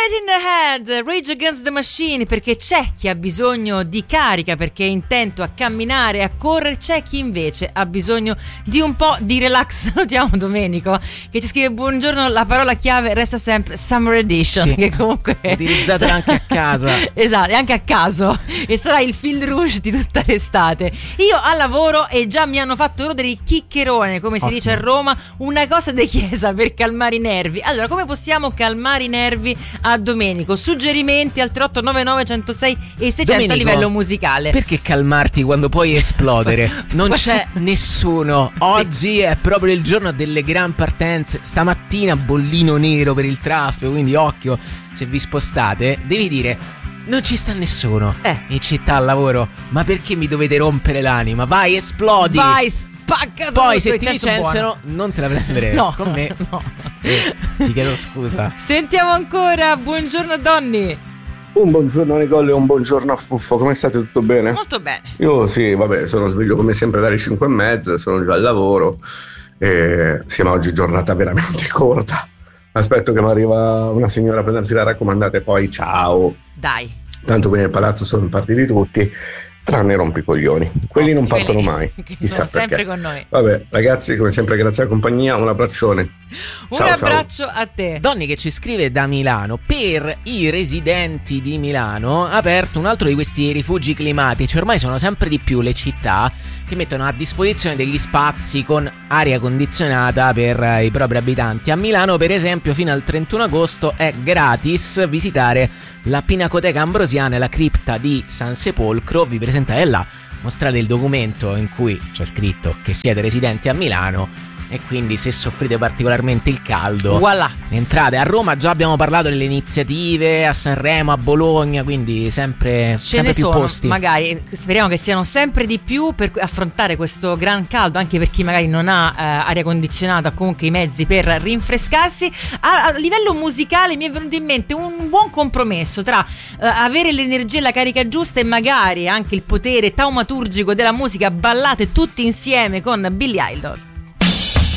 in the Head, Rage Against the Machine, perché c'è chi ha bisogno di carica perché è intento a camminare, a correre, c'è chi invece ha bisogno di un po' di relax. Salutiamo Domenico che ci scrive: buongiorno, la parola chiave resta sempre Summer Edition, sì, che comunque utilizzatela anche a casa. Esatto, e anche a caso, e sarà il fil rouge di tutta l'estate. Io al lavoro e già mi hanno fatto rodere il chiccherone, come si dice a Roma, una cosa di chiesa per calmare i nervi. Allora, come possiamo calmare i nervi a Domenico? Suggerimenti al 3899 106 e 600 Domenico, a livello musicale. Perché calmarti quando puoi esplodere? Non c'è nessuno. Oggi è proprio il giorno delle gran partenze. Stamattina bollino nero per il traffico, quindi occhio se vi spostate. Devi dire: non ci sta nessuno in città al lavoro, ma perché mi dovete rompere l'anima? Vai, esplodi. Vai, spacca. Poi se ti licenziano non te la prendere con me. No. Ti chiedo scusa. Sentiamo ancora. Buongiorno Donny. Un buongiorno Nicole e un buongiorno a Fuffo, come state? Tutto bene? Molto bene. Io sì, vabbè, sono sveglio come sempre dalle 5:30, sono già al lavoro e siamo oggi giornata veramente corta. Aspetto che mi arriva una signora a prendersi la raccomandata e poi ciao. Dai. Tanto qui nel palazzo sono partiti tutti, tranne rompicoglioni. Quelli non partono mai. Sono sempre con noi. Vabbè, ragazzi, come sempre grazie alla compagnia, un abbraccione. Un abbraccio a te. Donny che ci scrive da Milano: per i residenti di Milano ha aperto un altro di questi rifugi climatici. Ormai sono sempre di più le città che mettono a disposizione degli spazi con aria condizionata per i propri abitanti. A Milano, per esempio, fino al 31 agosto è gratis visitare la Pinacoteca Ambrosiana e la cripta di San Sepolcro. Vi presentate là, mostrate il documento in cui c'è scritto che siete residenti a Milano e quindi se soffrite particolarmente il caldo, voilà, entrate. A Roma già abbiamo parlato delle iniziative, a Sanremo, a Bologna, quindi sempre più sono, posti. Magari speriamo che siano sempre di più per affrontare questo gran caldo, anche per chi magari non ha aria condizionata o comunque i mezzi per rinfrescarsi. A livello musicale mi è venuto in mente un buon compromesso tra avere l'energia e la carica giusta e magari anche il potere taumaturgico della musica. Ballate tutti insieme con Billy Idol.